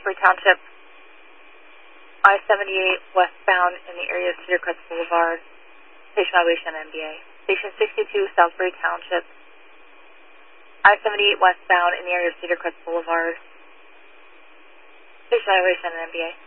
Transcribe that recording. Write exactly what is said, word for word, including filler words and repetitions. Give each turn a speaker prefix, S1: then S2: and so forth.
S1: Salisbury Township, I seventy-eight westbound in the area of Cedar Crest Boulevard, station violation N B A. Station sixty-two, Salisbury Township, I seventy-eight westbound in the area of Cedar Crest Boulevard, station violation N B A.